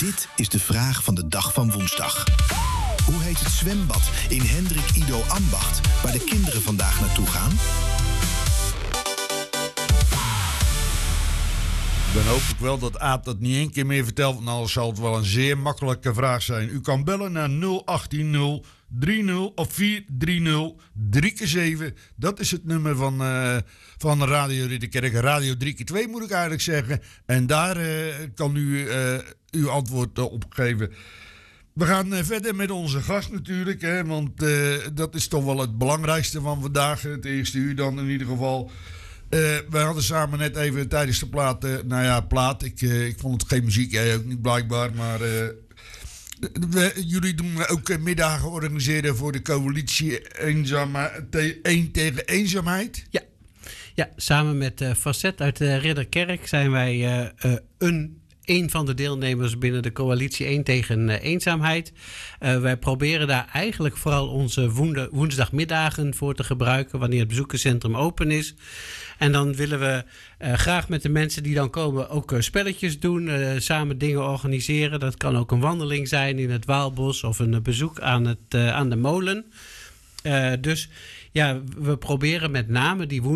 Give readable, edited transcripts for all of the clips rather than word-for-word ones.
Dit is de vraag van de dag van woensdag. Hoe heet het zwembad in Hendrik Ido Ambacht, waar de kinderen vandaag naartoe gaan? Dan hoop ik wel dat Aap dat niet één keer meer vertelt, want anders zal het wel een zeer makkelijke vraag zijn. U kan bellen naar 018 30 of 430 3x7. Dat is het nummer van Radio Ridderkerk. Radio 3x2 moet ik eigenlijk zeggen. En daar kan u uw antwoord op geven. We gaan verder met onze gast natuurlijk, hè, want dat is toch wel het belangrijkste van vandaag. Het eerste uur dan in ieder geval. We hadden samen net even tijdens de plaat. Ik vond het geen muziek, jij ook niet blijkbaar. Maar jullie doen ook middagen organiseren voor de coalitie 1 tegen eenzaamheid. Ja, samen met Facet uit Ridderkerk zijn wij een van de deelnemers binnen de coalitie 1 tegen eenzaamheid. Wij proberen daar eigenlijk vooral onze woensdagmiddagen voor te gebruiken, wanneer het bezoekerscentrum open is. En dan willen we graag met de mensen die dan komen ook spelletjes doen, samen dingen organiseren. Dat kan ook een wandeling zijn in het Waalbos of een bezoek aan de molen. Dus ja, we proberen met name die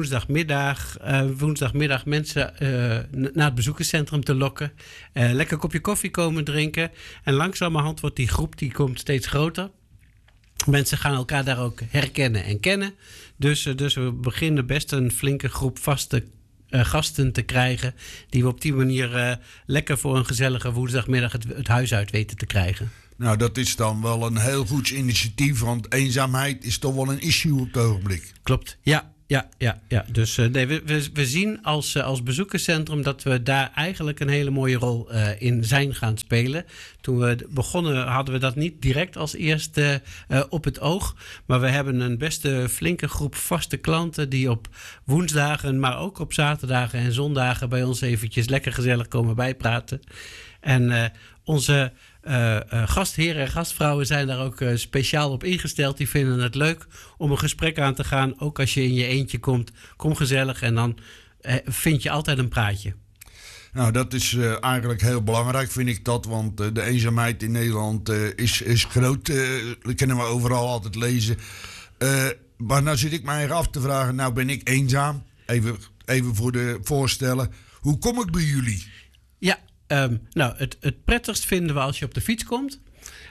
woensdagmiddag mensen naar het bezoekerscentrum te lokken. Lekker kopje koffie komen drinken. En langzamerhand wordt die groep komt steeds groter. Mensen gaan elkaar daar ook herkennen en kennen. Dus we beginnen best een flinke groep vaste gasten te krijgen, die we op die manier lekker voor een gezellige woensdagmiddag het huis uit weten te krijgen. Nou, dat is dan wel een heel goed initiatief, want eenzaamheid is toch wel een issue op het ogenblik. Klopt, ja. Dus we zien als bezoekerscentrum dat we daar eigenlijk een hele mooie rol in zijn gaan spelen. Toen we begonnen hadden we dat niet direct als eerste op het oog. Maar we hebben een best flinke groep vaste klanten die op woensdagen, maar ook op zaterdagen en zondagen bij ons eventjes lekker gezellig komen bijpraten. En onze gastheren en gastvrouwen zijn daar ook speciaal op ingesteld. Die vinden het leuk om een gesprek aan te gaan. Ook als je in je eentje komt, kom gezellig en dan vind je altijd een praatje. Nou, dat is eigenlijk heel belangrijk, vind ik dat. Want de eenzaamheid in Nederland is groot. Dat kunnen we overal altijd lezen. Maar nou zit ik mij eigen af te vragen, nou ben ik eenzaam. Even voor de voorstellen. Hoe kom ik bij jullie? Ja. Nou, het prettigst vinden we als je op de fiets komt.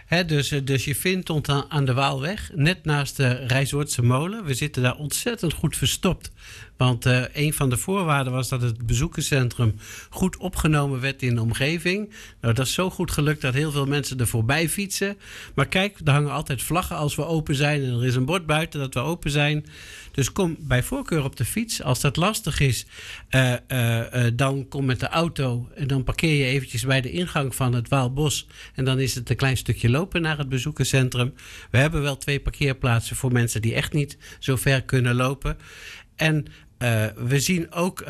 Dus je vindt ons aan de Waalweg, net naast de Rijsoortse molen. We zitten daar ontzettend goed verstopt. Want een van de voorwaarden was dat het bezoekerscentrum goed opgenomen werd in de omgeving. Nou, dat is zo goed gelukt dat heel veel mensen er voorbij fietsen. Maar kijk, er hangen altijd vlaggen als we open zijn. En er is een bord buiten dat we open zijn. Dus kom bij voorkeur op de fiets. Als dat lastig is, dan kom met de auto. En dan parkeer je eventjes bij de ingang van het Waalbos. En dan is het een klein stukje lopen naar het bezoekerscentrum. We hebben wel 2 parkeerplaatsen voor mensen die echt niet zo ver kunnen lopen. En we zien ook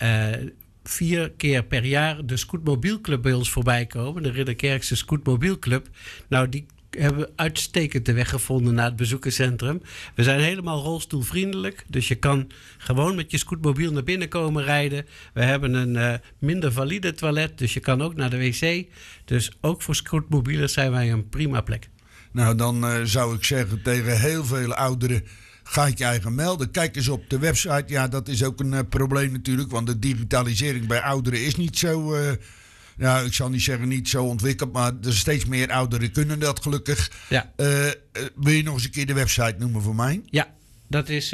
4 keer per jaar de Scootmobielclub bij ons voorbij komen. De Ridderkerkse Scootmobielclub. Nou, die hebben uitstekend de weg gevonden naar het bezoekerscentrum. We zijn helemaal rolstoelvriendelijk. Dus je kan gewoon met je scootmobiel naar binnen komen rijden. We hebben een minder valide toilet. Dus je kan ook naar de wc. Dus ook voor scootmobielers zijn wij een prima plek. Nou, dan zou ik zeggen tegen heel veel ouderen, ga je eigen melden. Kijk eens op de website. Ja, dat is ook een probleem natuurlijk. Want de digitalisering bij ouderen is niet zo ik zal niet zeggen niet zo ontwikkeld, maar er steeds meer ouderen kunnen dat gelukkig. Ja. Wil je nog eens een keer de website noemen voor mij? Ja, dat is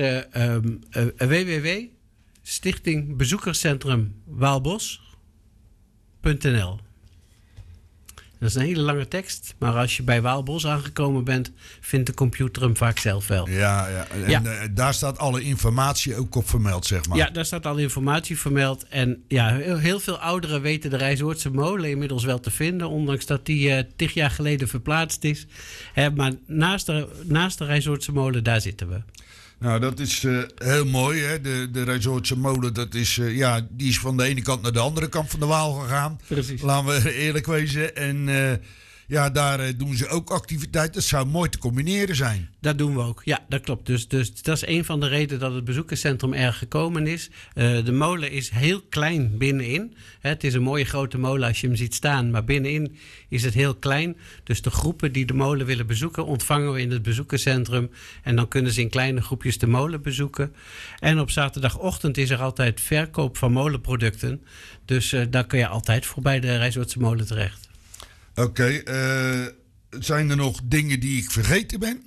www.stichtingbezoekerscentrumwaalbos.nl. Dat is een hele lange tekst, maar als je bij Waalbos aangekomen bent, vindt de computer hem vaak zelf wel. Ja. En daar staat alle informatie ook op vermeld, zeg maar. Ja, daar staat alle informatie vermeld. En ja, heel veel ouderen weten de Rijsoortse molen inmiddels wel te vinden, ondanks dat die 10 jaar geleden verplaatst is. Maar naast de Rijsoortse molen, daar zitten we. Nou, dat is heel mooi, hè? De Rijsoortse molen, dat is, die is van de ene kant naar de andere kant van de Waal gegaan. Precies. Laten we eerlijk wezen. En Ja, daar doen ze ook activiteiten. Dat zou mooi te combineren zijn. Dat doen we ook, ja, dat klopt. Dus dat is een van de redenen dat het bezoekerscentrum er gekomen is. De molen is heel klein binnenin. Het is een mooie grote molen als je hem ziet staan, maar binnenin is het heel klein. Dus de groepen die de molen willen bezoeken, ontvangen we in het bezoekerscentrum. En dan kunnen ze in kleine groepjes de molen bezoeken. En op zaterdagochtend is er altijd verkoop van molenproducten. Dus daar kun je altijd voorbij de Rijswoerdse molen terecht. Oké, zijn er nog dingen die ik vergeten ben?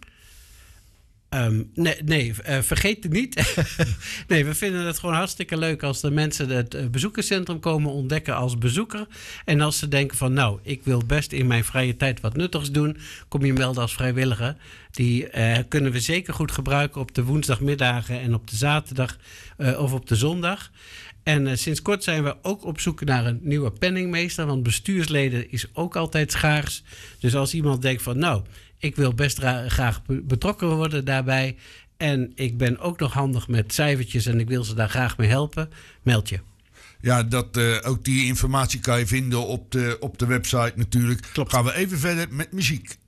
Nee, vergeet het niet. Nee, we vinden het gewoon hartstikke leuk als de mensen het bezoekerscentrum komen ontdekken als bezoeker. En als ze denken van nou, ik wil best in mijn vrije tijd wat nuttigs doen, kom je melden als vrijwilliger. Die kunnen we zeker goed gebruiken op de woensdagmiddagen en op de zaterdag of op de zondag. En sinds kort zijn we ook op zoek naar een nieuwe penningmeester, want bestuursleden is ook altijd schaars. Dus als iemand denkt van nou, ik wil best graag betrokken worden daarbij en ik ben ook nog handig met cijfertjes en ik wil ze daar graag mee helpen, meld je. Ja, ook die informatie kan je vinden op de website natuurlijk. Klopt. Gaan we even verder met muziek.